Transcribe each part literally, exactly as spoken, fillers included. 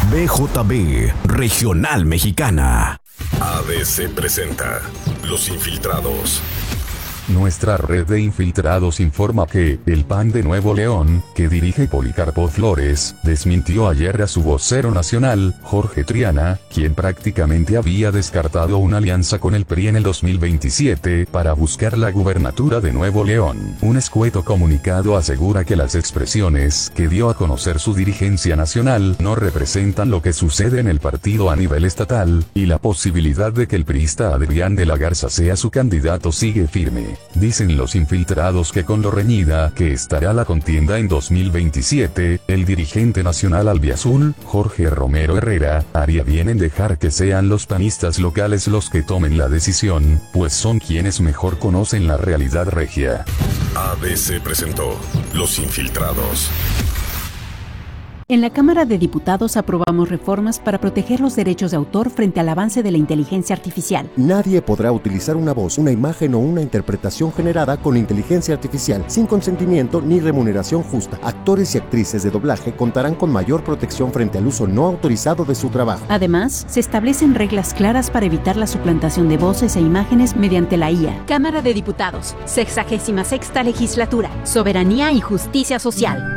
B J B Regional Mexicana. A B C presenta Los Infiltrados. Nuestra red de infiltrados informa que el P A N de Nuevo León, que dirige Policarpo Flores, desmintió ayer a su vocero nacional, Jorge Triana, quien prácticamente había descartado una alianza con el P R I en el dos mil veintisiete para buscar la gubernatura de Nuevo León. Un escueto comunicado asegura que las expresiones que dio a conocer su dirigencia nacional no representan lo que sucede en el partido a nivel estatal, y la posibilidad de que el priista Adrián de la Garza sea su candidato sigue firme. Dicen los infiltrados que con lo reñida que estará la contienda en dos mil veintisiete, el dirigente nacional albiazul, Jorge Romero Herrera, haría bien en dejar que sean los panistas locales los que tomen la decisión, pues son quienes mejor conocen la realidad regia. A B C presentó Los Infiltrados. En la Cámara de Diputados aprobamos reformas para proteger los derechos de autor frente al avance de la inteligencia artificial. Nadie podrá utilizar una voz, una imagen o una interpretación generada con inteligencia artificial sin consentimiento ni remuneración justa. Actores y actrices de doblaje contarán con mayor protección frente al uso no autorizado de su trabajo. Además, se establecen reglas claras para evitar la suplantación de voces e imágenes mediante la I A. Cámara de Diputados, sexagésima sexta legislatura, soberanía y justicia social.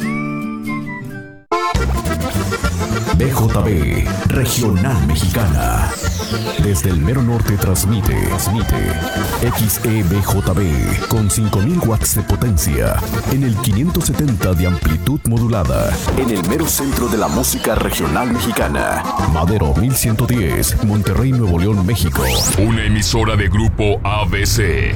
B J B Regional Mexicana. Desde el mero norte transmite, transmite X E B J B con cinco mil watts de potencia en el quinientos setenta de amplitud modulada en el mero centro de la música regional mexicana. Madero mil ciento diez, Monterrey, Nuevo León, México. Una emisora de Grupo A B C.